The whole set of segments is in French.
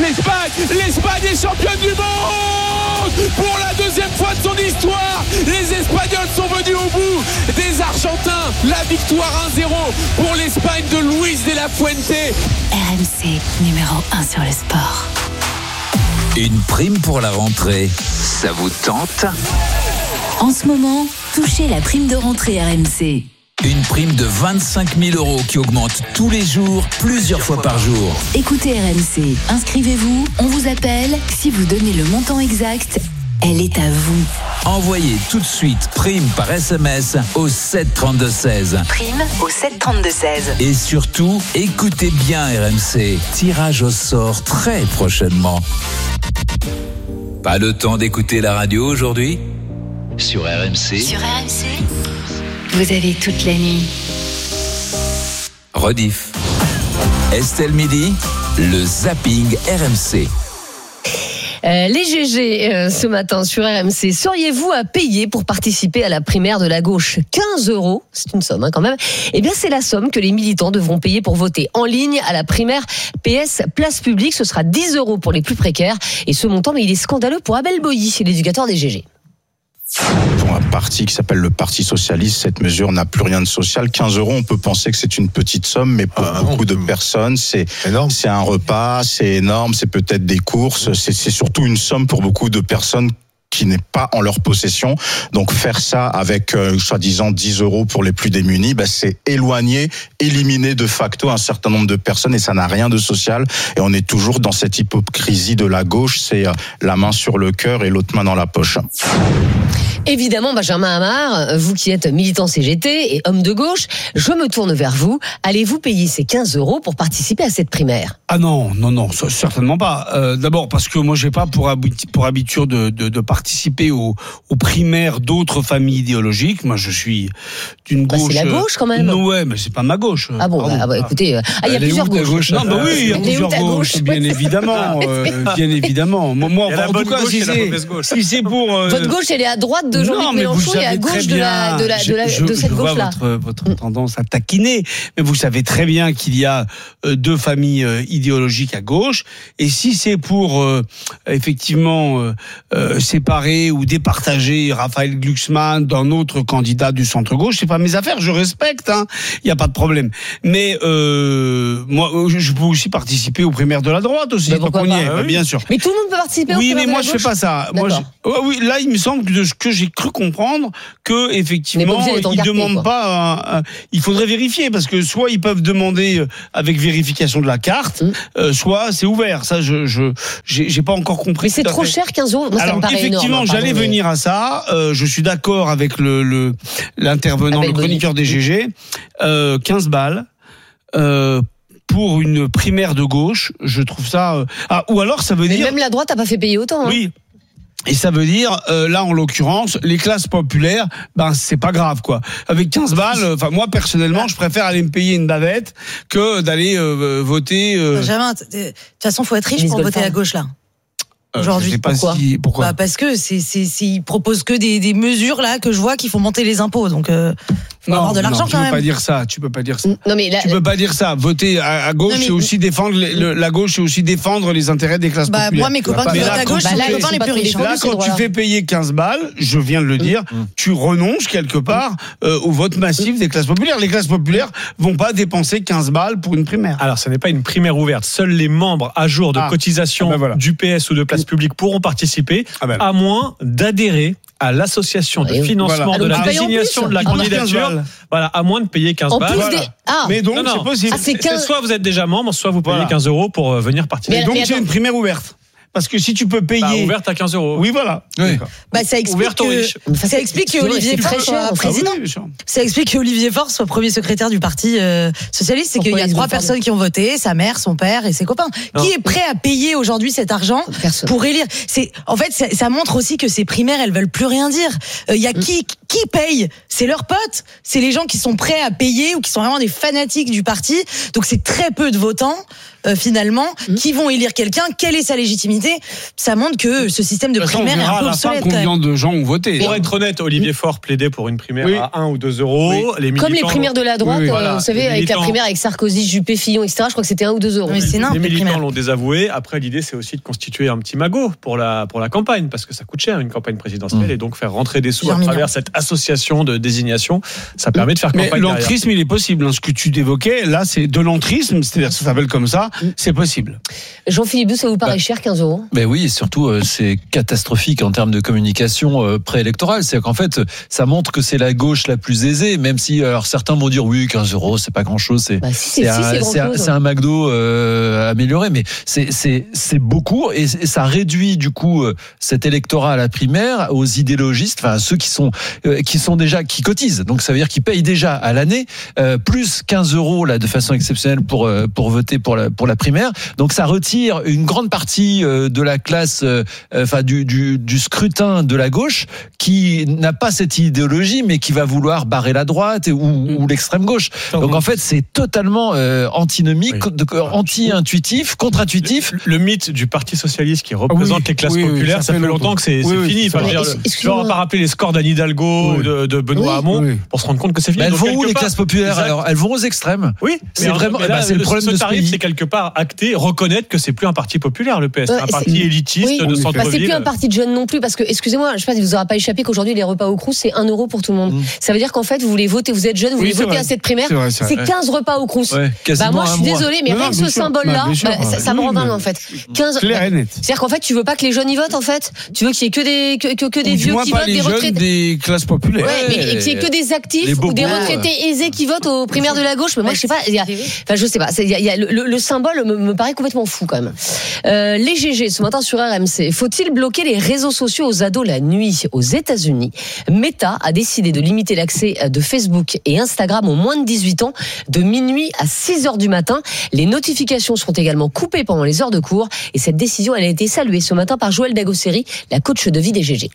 L'Espagne est championne du monde pour la deuxième fois de son histoire. Les Espagnols sont venus au bout des Argentins. La victoire 1-0 pour l'Espagne de Luis de la Fuente. RMC numéro 1 sur le sport. Une prime pour la rentrée, ça vous tente ? En ce moment, touchez la prime de rentrée RMC. Une prime de 25 000 € qui augmente tous les jours, plusieurs fois par jour. Écoutez RMC, inscrivez-vous, on vous appelle. Si vous donnez le montant exact, elle est à vous. Envoyez tout de suite prime par SMS au 7 32 16. Prime au 7 32 16. Et surtout, écoutez bien RMC. Tirage au sort très prochainement. Pas le temps d'écouter la radio aujourd'hui ? Sur RMC. Sur RMC, vous avez toute la nuit. Rediff. Estelle Midi, le zapping RMC. Les GG ce matin sur RMC, seriez-vous à payer pour participer à la primaire de la gauche ? 15 €, c'est une somme quand même. Eh bien c'est la somme que les militants devront payer pour voter en ligne à la primaire PS Place Publique. Ce sera 10 € pour les plus précaires. Et ce montant, mais il est scandaleux pour Abel Boilly, l'éducateur des GG. Pour un parti qui s'appelle le Parti Socialiste, cette mesure n'a plus rien de social. 15 €, on peut penser que c'est une petite somme, mais pour beaucoup de personnes, c'est un repas, c'est énorme, c'est peut-être des courses, c'est surtout une somme pour beaucoup de personnes qui n'est pas en leur possession. Donc faire ça avec soi-disant 10 € pour les plus démunis, c'est éliminer de facto un certain nombre de personnes et ça n'a rien de social. Et on est toujours dans cette hypocrisie de la gauche, c'est la main sur le cœur et l'autre main dans la poche. Évidemment, Benjamin Amar, vous qui êtes militant CGT et homme de gauche, je me tourne vers vous. Allez-vous payer ces 15 € pour participer à cette primaire ? Ah non, certainement pas. D'abord parce que moi j'ai pas pour habitude de participer aux primaires d'autres familles idéologiques. Moi je suis d'une gauche. C'est la gauche quand même. Ouais, mais c'est pas ma gauche. Ah bon, écoutez, il y a plusieurs gauches. Non, oui, il y a plusieurs gauches, bien évidemment, bien évidemment. Moi, en tout cas, si c'est pour votre gauche, elle est à droite de Jean-Luc Mélenchon et à gauche de cette gauche-là. Votre tendance à taquiner, mais vous savez très bien qu'il y a deux familles idéologiques à gauche, et si c'est pour effectivement séparer ou départager Raphaël Glucksmann d'un autre candidat du centre-gauche, c'est pas mes affaires, je respecte, il y a pas de problème. Mais moi, je peux aussi participer aux primaires de la droite aussi, bien sûr. Mais tout le monde peut participer aux primaires de la gauche. Oui, mais moi je fais pas ça. Oui, là il me semble que de ce que j'ai cru comprendre que effectivement ils demandent pas. Il faudrait vérifier parce que soit ils peuvent demander avec vérification de la carte, soit c'est ouvert. Ça, j'ai pas encore compris. Mais c'est trop cher, 15 €. Moi, alors effectivement, j'allais venir à ça. Je suis d'accord avec l'intervenant, le chroniqueur des GG. 15 balles. Pour une primaire de gauche, je trouve ça. Ou alors ça veut dire. Même la droite n'a pas fait payer autant. Oui. Et ça veut dire, là en l'occurrence, les classes populaires, c'est pas grave quoi. Avec 15 balles, moi personnellement, je préfère aller me payer une bavette que d'aller voter. Benjamin, de toute façon, faut être riche pour voter à gauche là. Aujourd'hui. Pourquoi parce que ils proposent que des mesures là que je vois qui font monter les impôts. Donc faut avoir de l'argent quand même. Tu peux pas dire ça. Non mais tu peux pas dire ça. Voter à gauche, c'est aussi défendre la gauche, c'est aussi défendre les intérêts des classes populaires. Moi mes copains qui votent à gauche, c'est mes copains les plus riches. Là quand tu fais payer 15 balles, je viens de le dire, tu renonces quelque part au vote massif des classes populaires. Les classes populaires vont pas dépenser 15 balles pour une primaire. Alors ce n'est pas une primaire ouverte. Seuls les membres à jour de cotisation du PS ou de Place Publique pourront participer, à moins d'adhérer à l'association de financement de la désignation de la candidature. Voilà, à moins de payer 15 balles. Mais donc, c'est possible. C'est soit vous êtes déjà membre, soit vous payez 15 € pour venir participer. Et donc, j'ai une primaire ouverte. Parce que si tu peux payer. Ouverte à 15 €. Oui, voilà. Oui. Ça explique que Olivier Faure soit président. Ça explique que Olivier Faure soit premier secrétaire du Parti Socialiste. C'est qu'il y a 3 personnes qui ont voté, sa mère, son père et ses copains. Qui est prêt à payer aujourd'hui cet argent pour élire? En fait, ça montre aussi que ces primaires, elles veulent plus rien dire. Il y a qui paye? C'est leurs potes. C'est les gens qui sont prêts à payer ou qui sont vraiment des fanatiques du parti. Donc c'est très peu de votants. finalement, qui vont élire quelqu'un, quelle est sa légitimité. Ça montre que ce système de primaire est un peu obsolète. Combien de gens ont voté. Pour être honnête, Olivier Faure plaidait pour une primaire à 1 ou 2 euros. Oui. Comme les primaires de la droite, vous savez, avec la primaire avec Sarkozy, Juppé, Fillon, etc. Je crois que c'était 1 ou 2 euros. Mais c'est les militants l'ont désavoué. Après, l'idée, c'est aussi de constituer un petit magot pour la campagne, parce que ça coûte cher une campagne présidentielle, et donc faire rentrer des sous à travers cette association de désignation, ça permet de faire campagne. Mais l'entrisme, il est possible. Ce que tu évoquais, là, c'est de l'entrisme, c'est-à-dire ça s'appelle comme ça, c'est possible. Jean-Philippe Bou, ça vous paraît cher, 15 euros? Mais oui, et surtout, c'est catastrophique en termes de communication préélectorale. C'est-à-dire qu'en fait, ça montre que c'est la gauche la plus aisée, même si, alors certains vont dire oui, 15 euros, c'est pas grand-chose, c'est un McDo amélioré, mais c'est beaucoup, et ça réduit du coup cet électorat à la primaire aux idéologistes, enfin ceux qui cotisent. Donc ça veut dire qu'ils payent déjà à l'année plus 15 euros là de façon exceptionnelle pour voter pour la primaire. Donc ça retire une grande partie de la classe, enfin du scrutin de la gauche, qui n'a pas cette idéologie, mais qui va vouloir barrer la droite ou l'extrême gauche. Donc en fait, c'est totalement antinomique, anti-intuitif, contre-intuitif. Le mythe du Parti socialiste qui représente les classes populaires, ça fait longtemps que c'est fini. Je ne vais pas rappeler les scores d'Anne Hidalgo, de Benoît Hamon, pour se rendre compte que c'est fini. Mais elles vont où les classes populaires alors? Elles vont aux extrêmes. Oui, c'est vraiment. C'est le problème de ce pays. C'est quelque part acté, reconnaître que c'est plus un parti populaire, le PS, un parti élitiste de centre-ville. C'est plus un parti de jeunes non plus, parce que, excusez-moi, je sais pas si vous aurez pas échappé qu'aujourd'hui les repas au Crous c'est 1 euro pour tout le monde. Ça veut dire qu'en fait vous voulez voter, vous êtes jeune, vous voulez voter à cette primaire, c'est 15 repas au Crous. Moi je suis désolée, mais rien que ce symbole-là, ça me rend dingue en fait. 15. C'est-à-dire qu'en fait tu veux pas que les jeunes y votent en fait, tu veux qu'il y ait que des vieux qui votent, des retraités, des classes populaires. Mais qu'il y ait que des actifs ou des retraités aisés qui votent aux primaires de la gauche. Mais moi je sais pas, je sais pas, le symbole me paraît complètement fou quand même. Les GG ce matin sur RMC. Faut-il bloquer les réseaux sociaux aux ados la nuit? Aux États-Unis, Meta a décidé de limiter l'accès de Facebook et Instagram aux moins de 18 ans de minuit à 6h du matin. Les notifications seront également coupées pendant les heures de cours, et cette décision elle a été saluée ce matin par Joëlle Dagosseri, la coach de vie des GG.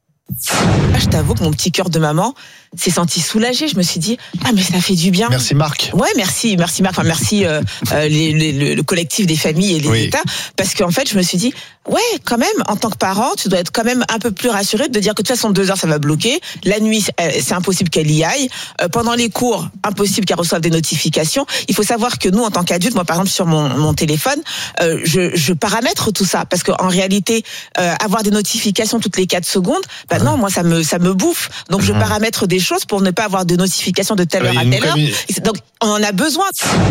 Je t'avoue que mon petit cœur de maman s'est senti soulagé. Je me suis dit mais ça fait du bien. Merci Marc. Ouais, merci Marc. Enfin merci le collectif des familles et des États, parce qu'en fait je me suis dit quand même en tant que parent tu dois être quand même un peu plus rassuré de dire que de toute façon 2 heures ça va bloquer. La nuit c'est impossible qu'elle y aille. Pendant les cours impossible qu'elle reçoive des notifications. Il faut savoir que nous en tant qu'adultes, moi par exemple sur mon téléphone, je paramètre tout ça, parce qu'en réalité avoir des notifications toutes les 4 secondes, non, moi ça me bouffe. Donc je paramètre des choses pour ne pas avoir de notifications de telle heure à telle heure. Donc on en a besoin.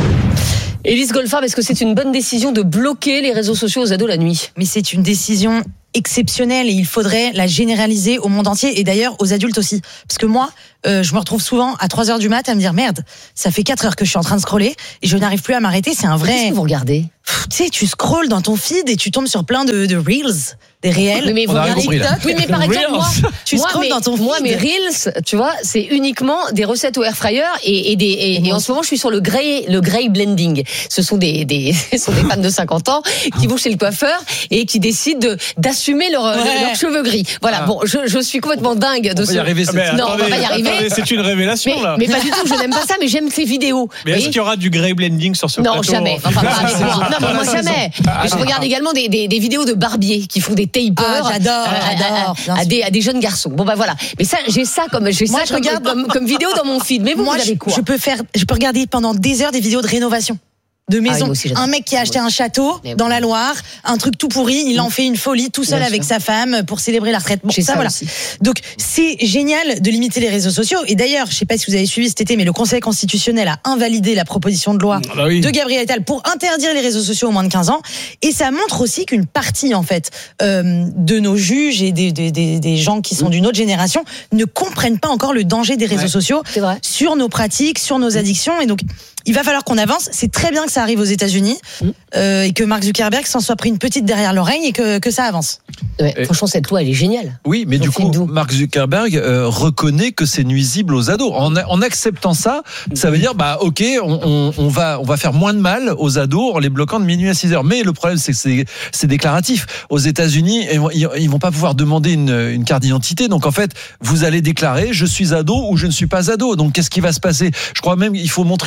Élise Goldfarb, est-ce que c'est une bonne décision de bloquer les réseaux sociaux aux ados la nuit? Mais c'est une décision exceptionnelle et il faudrait la généraliser au monde entier, et d'ailleurs aux adultes aussi. Parce que moi, je me retrouve souvent à 3h du mat à me dire merde, ça fait 4 heures que je suis en train de scroller et je n'arrive plus à m'arrêter. C'est un vrai. Qu'est-ce que vous regardez? Tu sais, tu scrolles dans ton feed et tu tombes sur plein de reels, des réels. Mais vous regardez TikTok? Oui, mais par exemple, moi, dans ton feed. Moi, mes reels, tu vois, c'est uniquement des recettes au air fryer et en ce moment, je suis sur le grey blending. Ce sont des femmes de 50 ans qui vont chez le coiffeur et qui décident d'assumer leurs cheveux gris. Voilà. Bon, je suis complètement dingue de on va y arriver. Non, on va pas y arriver. C'est une révélation là. Mais pas du tout. Je n'aime pas ça, mais j'aime ces vidéos. Mais est-ce qu'il y aura du grey blending sur ce plateau? Non, jamais. Enfin, non, moi jamais. Je regarde également des vidéos de barbiers qui font des tapers. J'adore. À des jeunes garçons. Bon voilà. Mais ça, j'ai ça comme vidéo dans mon feed. Mais vous avez quoi? Je peux regarder pendant des heures des vidéos de rénovation. De maison. Un mec qui a acheté un château dans la Loire, un truc tout pourri, il en fait une folie tout seul avec sa femme pour célébrer la retraite. Bon, ça voilà. Aussi. Donc c'est génial de limiter les réseaux sociaux. Et d'ailleurs, je sais pas si vous avez suivi cet été, mais le Conseil constitutionnel a invalidé la proposition de loi de Gabriel Attal pour interdire les réseaux sociaux aux moins de 15 ans. Et ça montre aussi qu'une partie en fait de nos juges et des gens qui sont d'une autre génération ne comprennent pas encore le danger des réseaux sociaux sur nos pratiques, sur nos addictions. Et donc il va falloir qu'on avance. C'est très bien que ça arrive aux États-Unis et que Mark Zuckerberg s'en soit pris une petite derrière l'oreille et que ça avance. Franchement, cette loi, elle est géniale. Oui, mais du coup, Mark Zuckerberg reconnaît que c'est nuisible aux ados. En acceptant ça, ça veut dire, ok, on va faire moins de mal aux ados en les bloquant de minuit à 6h. Mais le problème, c'est que c'est déclaratif. Aux États-Unis, ils vont pas pouvoir demander une carte d'identité. Donc en fait, vous allez déclarer, je suis ado ou je ne suis pas ado. Donc qu'est-ce qui va se passer? Je crois même qu'il faut montrer une photo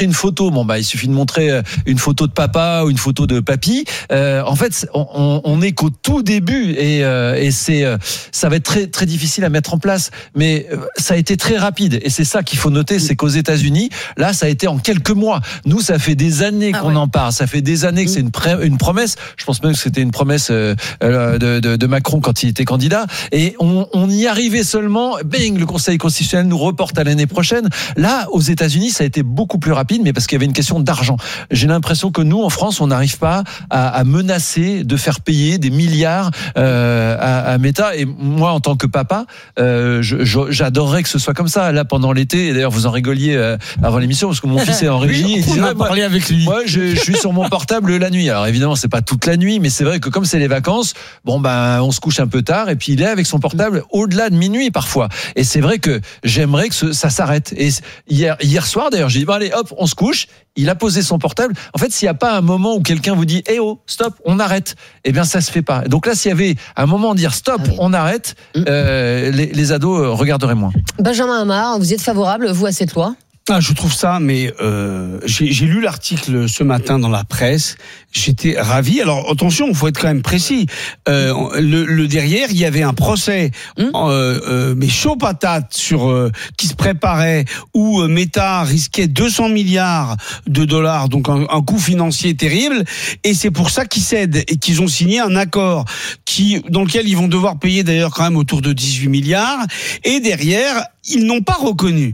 il suffit de montrer une photo de papa ou une photo de papy. En fait, on est qu'au tout début et ça va être très très difficile à mettre en place. Mais ça a été très rapide et c'est ça qu'il faut noter, c'est qu'aux États-Unis, là, ça a été en quelques mois. Nous, ça fait des années qu'on en parle. Ça fait des années que c'est une promesse. Je pense même que c'était une promesse de Macron quand il était candidat. Et on y arrivait seulement. Bing, le Conseil constitutionnel nous reporte à l'année prochaine. Là, aux États-Unis, ça a été beaucoup plus rapide, mais parce qu'il y avait une question d'argent. J'ai l'impression que nous, en France, on n'arrive pas à menacer de faire payer des milliards à Meta. Et moi, en tant que papa, j'adorerais que ce soit comme ça. Là, pendant l'été, et d'ailleurs, vous en rigoliez avant l'émission, parce que mon fils est en régie. Oui, on a parlé avec lui. Moi, je suis sur mon portable la nuit. Alors évidemment, c'est pas toute la nuit, mais c'est vrai que comme c'est les vacances, on se couche un peu tard et puis il est avec son portable au-delà de minuit parfois. Et c'est vrai que j'aimerais que ça s'arrête. Et hier soir d'ailleurs, j'ai dit allez hop, on se couche. Il a posé son portable. En fait, s'il n'y a pas un moment où quelqu'un vous dit stop, on arrête, eh bien ça se fait pas. Donc là, s'il y avait un moment de dire stop, on arrête, les ados regarderaient moins. Benjamin Amar, vous êtes favorable, vous, à cette loi ? Je trouve ça, mais j'ai lu l'article ce matin dans la presse. J'étais ravi. Alors attention, il faut être quand même précis. Le derrière, il y avait un procès, mais chaud patate qui se préparait, où Meta risquait 200 milliards de dollars, donc un coût financier terrible. Et c'est pour ça qu'ils cèdent et qu'ils ont signé un accord dans lequel ils vont devoir payer d'ailleurs quand même autour de 18 milliards. Et derrière, ils n'ont pas reconnu.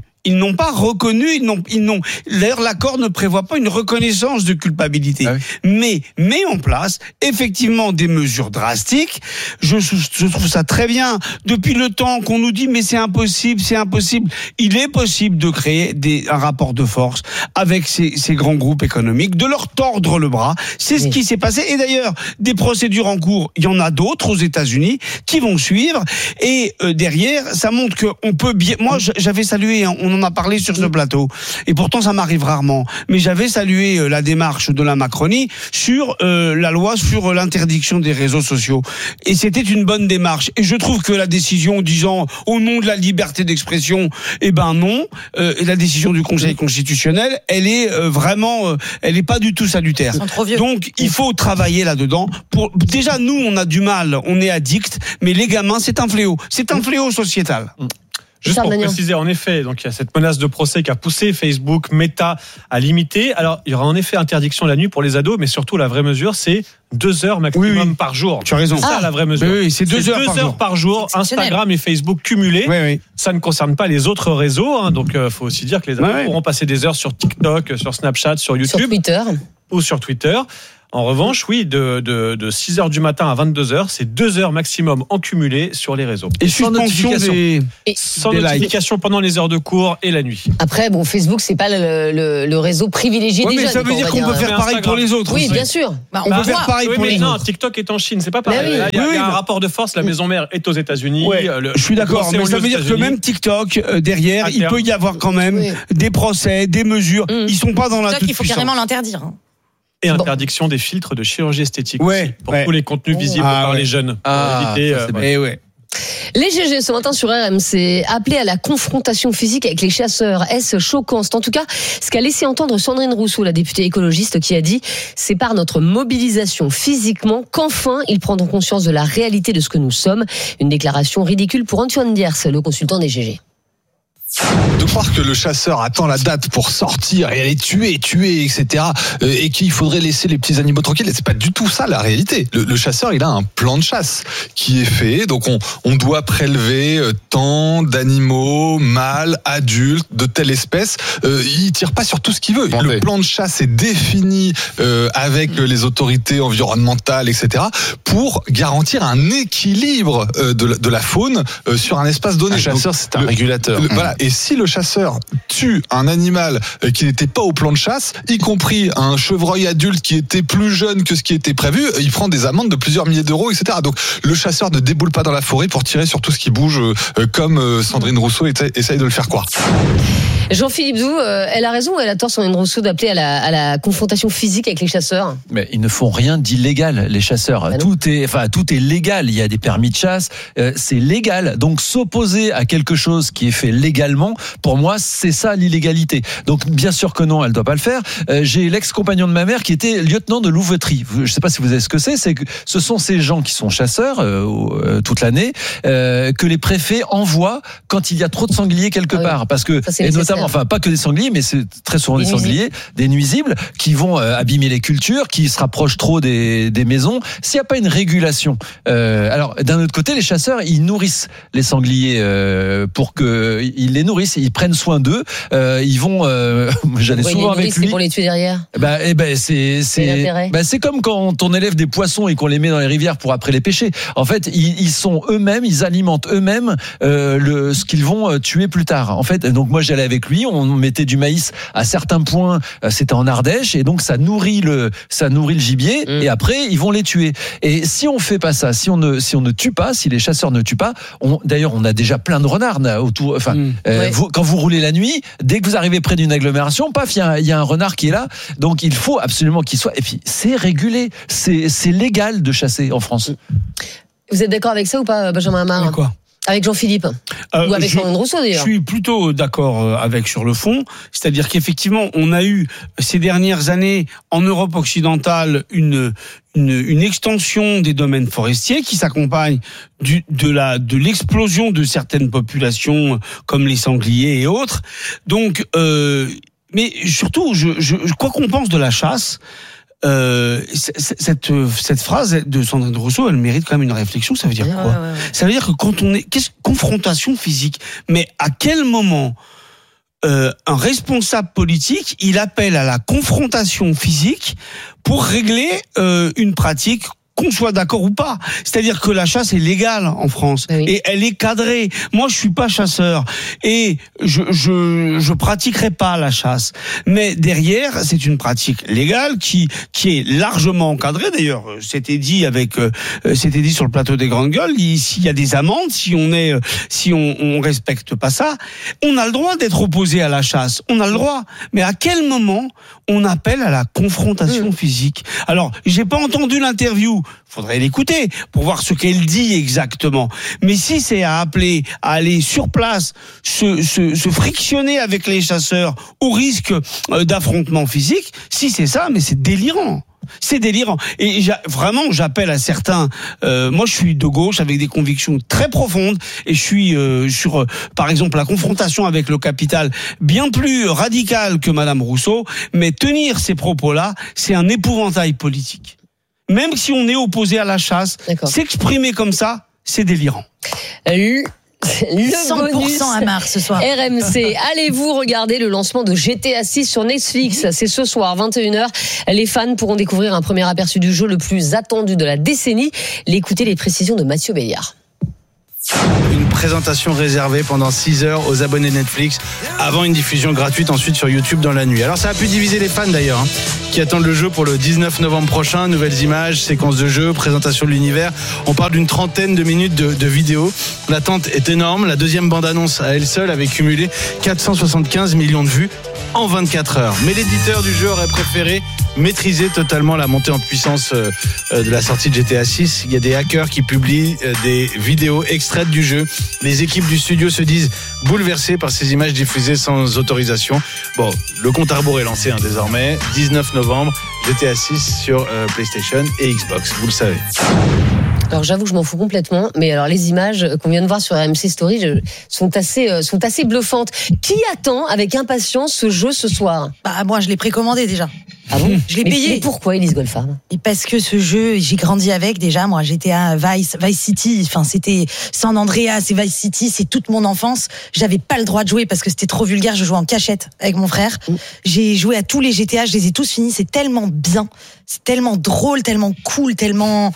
D'ailleurs, l'accord ne prévoit pas une reconnaissance de culpabilité, mais met en place effectivement des mesures drastiques. Je trouve ça très bien. Depuis le temps qu'on nous dit mais c'est impossible. Il est possible de créer un rapport de force avec ces grands groupes économiques, de leur tordre le bras. C'est ce qui s'est passé. Et d'ailleurs, des procédures en cours, il y en a d'autres aux États-Unis qui vont suivre. Et derrière, ça montre qu'on peut bien. Moi, j'avais salué. On en a parlé sur ce plateau, et pourtant ça m'arrive rarement, mais j'avais salué la démarche de la Macronie sur la loi sur l'interdiction des réseaux sociaux, et c'était une bonne démarche, et je trouve que la décision disant au nom de la liberté d'expression, non, et la décision du Conseil constitutionnel, elle est vraiment, elle est pas du tout salutaire. Donc il faut travailler là-dedans. Déjà nous on a du mal, on est addict, mais les gamins c'est un fléau sociétal. Juste pour préciser, en effet, donc il y a cette menace de procès qui a poussé Facebook, Meta à limiter. Alors, il y aura en effet interdiction la nuit pour les ados, mais surtout la vraie mesure, c'est 2 heures maximum par jour. Tu as raison. C'est ça la vraie mesure. Oui, c'est 2 heures par jour. Instagram et Facebook cumulés. Oui. Ça ne concerne pas les autres réseaux, donc faut aussi dire que les ados pourront passer des heures sur TikTok, sur Snapchat, sur YouTube. Sur Twitter. Ou sur Twitter. En revanche, de 6h du matin à 22h, c'est 2 heures maximum en cumulé sur les réseaux. Et sans notification. Sans notification pendant les heures de cours et la nuit. Après, Facebook, c'est pas le réseau privilégié des jeunes. Mais ça veut dire qu'on peut faire pareil pour les autres. Oui, bien sûr. On peut faire pareil pour les autres. Non, TikTok est en Chine, c'est pas pareil. Il y a un rapport de force, la maison mère est aux États-Unis. Je suis d'accord, mais ça veut dire que même TikTok, derrière, il peut y avoir quand même des procès, des mesures. Ils sont pas dans la toute puissance. Il faut carrément l'interdire. Et interdiction des filtres de chirurgie esthétique aussi, pour tous les contenus visibles par les jeunes. Les GG ce matin sur RMC, appelés à la confrontation physique avec les chasseurs. Est-ce choquant? C'est en tout cas ce qu'a laissé entendre Sandrine Rousseau, la députée écologiste, qui a dit « C'est par notre mobilisation physiquement qu'enfin ils prendront conscience de la réalité de ce que nous sommes ». Une déclaration ridicule pour Antoine Diers, le consultant des GG. De croire que le chasseur attend la date pour sortir et aller tuer, etc., et qu'il faudrait laisser les petits animaux tranquilles, c'est pas du tout ça la réalité. Le chasseur, il a un plan de chasse qui est fait, donc on doit prélever tant d'animaux, mâles, adultes, de telle espèce. Il tire pas sur tout ce qu'il veut. Le plan de chasse est défini avec les autorités environnementales, etc., pour garantir un équilibre de la faune sur un espace donné. Un chasseur, c'est un régulateur. Voilà. Et si le chasseur tue un animal qui n'était pas au plan de chasse, y compris un chevreuil adulte qui était plus jeune que ce qui était prévu, il prend des amendes de plusieurs milliers d'euros, etc. Donc le chasseur ne déboule pas dans la forêt pour tirer sur tout ce qui bouge, comme Sandrine Rousseau essaye de le faire croire. Jean-Philippe Zou, elle a raison ou elle a tort, Sandrine Rousseau, d'appeler à la confrontation physique avec les chasseurs? Mais ils ne font rien d'illégal, les chasseurs. Tout est légal. Il y a des permis de chasse, c'est légal. Donc s'opposer à quelque chose qui est fait légalement, légalement, pour moi, c'est ça l'illégalité. Donc, bien sûr que non, elle doit pas le faire. J'ai l'ex-compagnon de ma mère qui était lieutenant de louveterie. Je sais pas si vous savez ce que c'est que ce sont ces gens qui sont chasseurs toute l'année, que les préfets envoient quand il y a trop de sangliers quelque part. Parce que, et notamment, enfin, pas que des sangliers, mais c'est très souvent des sangliers, des nuisibles, qui vont abîmer les cultures, qui se rapprochent trop des maisons. S'il n'y a pas une régulation, alors d'un autre côté, les chasseurs, ils nourrissent les sangliers pour qu'ils les nourrissent, ils prennent soin d'eux. Ils vont, j'allais souvent avec lui. C'est pour les tuer derrière. C'est comme quand on élève des poissons et qu'on les met dans les rivières pour après les pêcher. En fait, ils sont eux-mêmes, ils alimentent eux-mêmes ce qu'ils vont tuer plus tard. En fait, donc moi j'allais avec lui, on mettait du maïs à certains points, c'était en Ardèche, et donc ça nourrit le gibier, et après ils vont les tuer. Et si on fait pas ça, si on ne tue pas, si les chasseurs ne tuent pas, d'ailleurs on a déjà plein de renards autour. Enfin, quand vous roulez la nuit, dès que vous arrivez près d'une agglomération, paf, il y a un renard qui est là. Donc il faut absolument qu'il soit. Et puis c'est régulé, c'est légal de chasser en France. Vous êtes d'accord avec ça ou pas, Benjamin Amar ? Quoi ? Avec Jean-Philippe ou avec Sandrine Rousseau d'ailleurs. Je suis plutôt d'accord avec sur le fond, c'est-à-dire qu'effectivement on a eu ces dernières années en Europe occidentale une extension des domaines forestiers qui s'accompagne de l'explosion de certaines populations comme les sangliers et autres. Donc, mais surtout, quoi qu'on pense de la chasse. Cette phrase de Sandrine Rousseau, elle mérite quand même une réflexion. Ça veut dire quoi ? Ça veut dire que quand on est confrontation physique, mais à quel moment un responsable politique il appelle à la confrontation physique pour régler une pratique, qu'on soit d'accord ou pas. C'est-à-dire que la chasse est légale en France et elle est cadrée. Moi, je suis pas chasseur et je pratiquerai pas la chasse. Mais derrière, c'est une pratique légale qui est largement encadrée. D'ailleurs, c'était dit sur le plateau des Grandes Gueules. S'il y a des amendes, si on respecte pas ça, on a le droit d'être opposé à la chasse. On a le droit. Mais à quel moment on appelle à la confrontation physique ? Alors, j'ai pas entendu l'interview. Faudrait l'écouter pour voir ce qu'elle dit exactement. Mais si c'est à appeler à aller sur place, se frictionner avec les chasseurs au risque d'affrontement physique, si c'est ça, mais c'est délirant. C'est délirant. Et vraiment, j'appelle à certains. Moi, je suis de gauche avec des convictions très profondes, et je suis sur, par exemple, la confrontation avec le capital bien plus radicale que Madame Rousseau. Mais tenir ces propos-là, c'est un épouvantail politique. Même si on est opposé à la chasse, s'exprimer comme ça, c'est délirant. Le 100% Amar ce soir. RMC. Allez-vous regarder le lancement de GTA 6 sur Netflix ? C'est ce soir, 21h. Les fans pourront découvrir un premier aperçu du jeu le plus attendu de la décennie. Écoutez les précisions de Mathieu Béliard. Une présentation réservée pendant 6 heures aux abonnés Netflix avant une diffusion gratuite ensuite sur YouTube dans la nuit. Alors ça a pu diviser les fans d'ailleurs qui attendent le jeu pour le 19 novembre prochain. Nouvelles images, séquences de jeu, présentation de l'univers. On parle d'une trentaine de minutes de vidéos. L'attente est énorme. La deuxième bande-annonce à elle seule avait cumulé 475 millions de vues en 24 heures. Mais l'éditeur du jeu aurait préféré maîtriser totalement la montée en puissance de la sortie de GTA 6. Il y a des hackers qui publient des vidéos extraites du jeu. Les équipes du studio se disent bouleversées par ces images diffusées sans autorisation. Bon, le compte à rebours est lancé désormais. 19 novembre, GTA 6 sur PlayStation et Xbox, vous le savez. Alors j'avoue que je m'en fous complètement, mais alors les images qu'on vient de voir sur RMC Story sont assez bluffantes. Qui attend avec impatience ce jeu ce soir ? Moi je l'ai précommandé déjà. Ah bon ? Je l'ai payé. Et pourquoi, Élise Goldfarb ? Et parce que ce jeu, j'ai grandi avec déjà. Moi, j'étais à Vice City. Enfin, c'était San Andreas et Vice City. C'est toute mon enfance. J'avais pas le droit de jouer parce que c'était trop vulgaire. Je jouais en cachette avec mon frère. J'ai joué à tous les GTA. Je les ai tous finis. C'est tellement bien. C'est tellement drôle, tellement cool, tellement...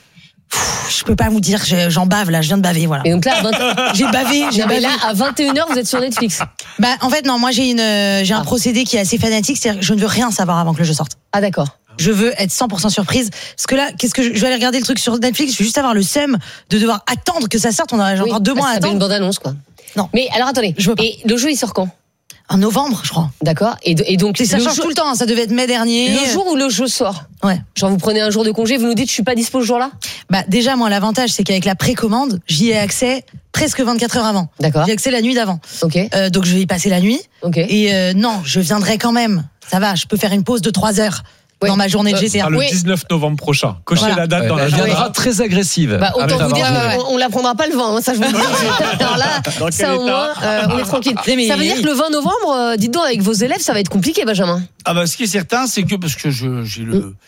Je peux pas vous dire, j'en bave là, je viens de baver, voilà. Et donc là, j'ai bavé. Mais là, à 21h, vous êtes sur Netflix. En fait, non, moi j'ai un procédé qui est assez fanatique, c'est-à-dire que je ne veux rien savoir avant que le jeu sorte. Ah d'accord. Je veux être 100% surprise. Parce que là, je vais aller regarder le truc sur Netflix, je vais juste avoir le seum de devoir attendre que ça sorte. On a encore 2 mois à attendre. Ça fait une bande-annonce, quoi. Non. Mais alors attendez. Et le jeu, il sort quand ? En novembre, je crois. D'accord. Et donc ça change tout le temps. Ça devait être mai dernier. Le jour où le jeu sort. Ouais. Genre vous prenez un jour de congé, vous nous dites je suis pas dispo ce jour-là. Déjà moi l'avantage c'est qu'avec la précommande, j'y ai accès presque 24 heures avant. D'accord. J'ai accès la nuit d'avant. Ok. Donc je vais y passer la nuit. Ok. Et non, je viendrai quand même. Ça va, je peux faire une pause de 3 heures. Dans ma journée de GTA. Le 19 novembre prochain. Cochez la date dans la journée. Elle viendra très agressive. Autant vous dire qu'on ne la prendra pas le 20, hein, ça je vous le dis. Alors là, ça au moins, on est tranquille. Ça veut dire que le 20 novembre, dites donc, avec vos élèves, ça va être compliqué, Benjamin. Ce qui est certain, c'est que, parce que j'ai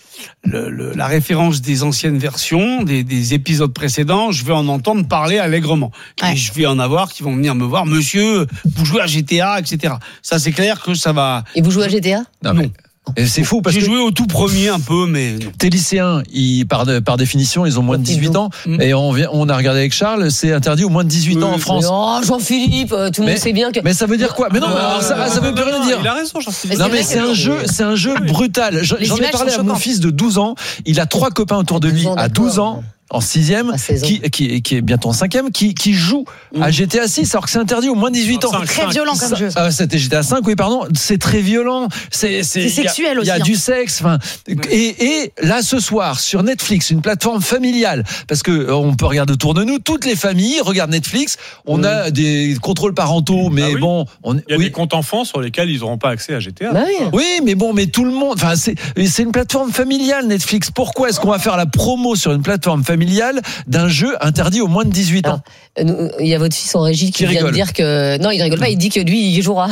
la référence des anciennes versions, des épisodes précédents, je vais en entendre parler allègrement. Et je vais en avoir qui vont venir me voir, monsieur, vous jouez à GTA, etc. Ça, c'est clair que ça va. Et vous jouez à GTA ? Non. Et c'est fou parce que j'ai joué au tout premier un peu, mais tes lycéens, par définition, ils ont moins de 18 ans. Et on a regardé avec Charles, c'est interdit aux moins de 18 ans en France. Oh, Jean-Philippe, tout le monde sait bien que. Mais ça veut dire quoi ? Mais non, ça veut plus rien dire. Il a raison, Jean-Philippe. Non, mais c'est un jeu brutal. J'en ai parlé à mon fils de 12 ans. Il a 3 copains autour de lui à 12 ans. En 6e, qui est bientôt en 5e, qui joue à GTA 6, alors que c'est interdit aux moins de 18 ans. C'est très violent comme jeu. C'était GTA 5, oui, pardon. C'est très violent. C'est sexuel aussi. Il y a du sexe. Et là, ce soir, sur Netflix, une plateforme familiale, parce que on peut regarder autour de nous, toutes les familles regardent Netflix. On a des contrôles parentaux, mais bon. Il y a des comptes enfants sur lesquels ils n'auront pas accès à GTA. Oui, mais bon, mais tout le monde. Enfin, c'est une plateforme familiale, Netflix. Pourquoi est-ce qu'on va faire la promo sur une plateforme familiale d'un jeu interdit aux moins de 18 ans? Il y a votre fils en régie qui vient de dire que... Non, il rigole pas, il dit que lui, il jouera.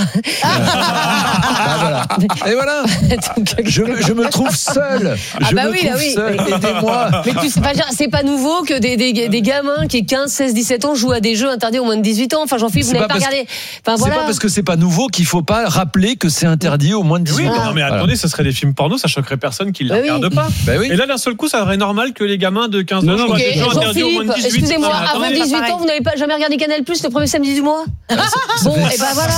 Voilà. Et voilà. Je me trouve seul. Seul. Aidez-moi. Mais c'est pas nouveau que des gamins qui ont 15, 16, 17 ans jouent à des jeux interdits aux moins de 18 ans. Enfin, Jean-Philippe, vous n'avez pas regardé. C'est pas parce que c'est pas nouveau qu'il faut pas rappeler que c'est interdit aux moins de 18 ans. Non, mais attendez, ce serait des films porno, ça choquerait personne qui ne les regarde pas. Et là, d'un seul coup, ça serait normal que les gamins de 15 ans jouent à des jeux interdits aux moins de 18 ans. Excusez-moi, avant 18 ans, vous n'avez jamais regardé Canal+, le premier samedi du mois? Bon, et ben voilà.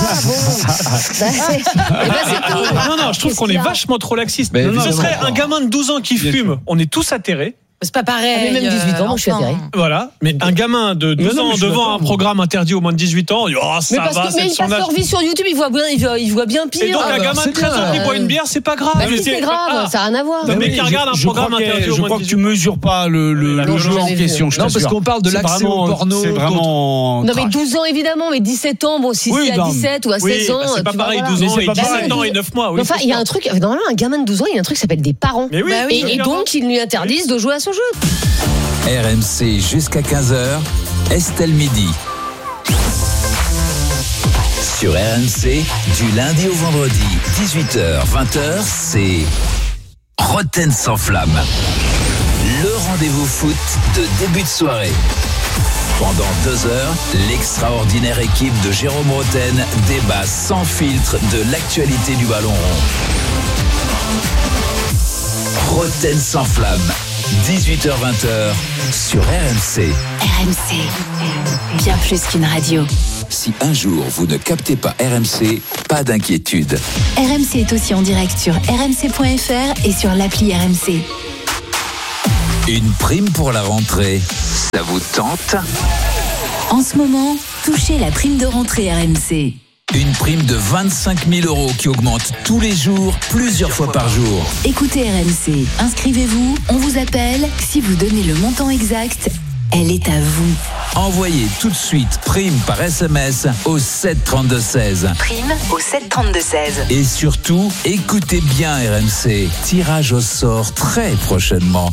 Non, je trouve qu'on est vachement trop laxiste. Ce serait un gamin de 12 ans qui fume, on est tous atterrés. C'est pas pareil. Même 18 ans, je suis atterré. Voilà. Mais un gamin de 12 ans devant un programme interdit aux moins de 18 ans, ça va. Mais ils passent leur vie sur YouTube, ils voient bien pire. Et donc un gamin de 13 ans qui boit une bière, c'est pas grave. C'est grave, ça n'a rien à voir. Mais qui regarde un programme interdit aux moins de 18 ans. Je crois que tu mesures pas le jeu en question. Non, parce qu'on parle de l'accès au porno. C'est vraiment. Non, mais 12 ans évidemment, mais 17 ans, bon, si c'est à 17 ou à 16 ans. C'est pas pareil, 12 ans et 17 ans et 9 mois. Enfin, il y a un truc, normalement, un gamin de 12 ans, il y a un truc qui s'appelle des parents. Et donc, ils lui interdisent de jouer à ce jeu. RMC jusqu'à 15h, Estelle Midi. Sur RMC, du lundi au vendredi, 18h, 20h, c'est Roten sans flamme. Le rendez-vous foot de début de soirée. Pendant 2 heures, l'extraordinaire équipe de Jérôme Roten débat sans filtre de l'actualité du ballon rond. Roten sans flamme. 18h-20h sur RMC. RMC, bien plus qu'une radio. Si un jour vous ne captez pas RMC, pas d'inquiétude. RMC est aussi en direct sur rmc.fr et sur l'appli RMC. Une prime pour la rentrée, ça vous tente ? En ce moment, touchez la prime de rentrée RMC. Une prime de 25 000 € qui augmente tous les jours, plusieurs fois par jour. Écoutez RMC, inscrivez-vous, on vous appelle. Si vous donnez le montant exact, elle est à vous. Envoyez tout de suite prime par SMS au 7 32 16. Prime au 7 32 16. Et surtout, écoutez bien RMC. Tirage au sort très prochainement.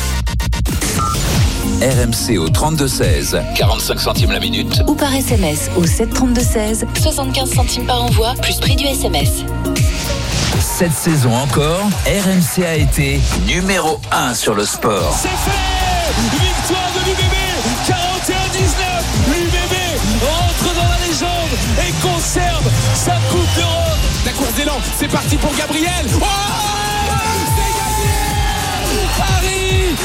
RMC au 32 16, 45 centimes la minute. Ou par SMS au 7 32 16, 75 centimes par envoi, plus prix du SMS. Cette saison encore, RMC a été numéro 1 sur le sport. C'est fait! Victoire de l'UBB, 41-19. L'UBB rentre dans la légende et conserve sa Coupe d'Europe. La course d'élan, c'est parti pour Gabriel. Oh, c'est gagné! Paris